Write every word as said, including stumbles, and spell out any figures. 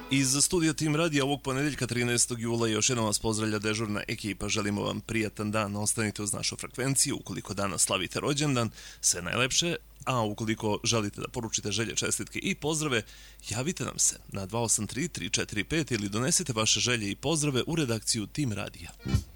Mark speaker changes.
Speaker 1: Iz studija Tim Radija ovog ponedeljka trinaestog jula još jednom vas pozdravlja dežurna ekipa. Želimo vam prijatan dan, ostanite uz našu frekvenciju. Ukoliko danas slavite rođendan, sve najlepše, a ukoliko želite da poručite želje, čestitke i pozdrave, javite nam se na dva osam tri tri četiri pet ili donesite vaše želje i pozdrave u redakciju Tim Radija.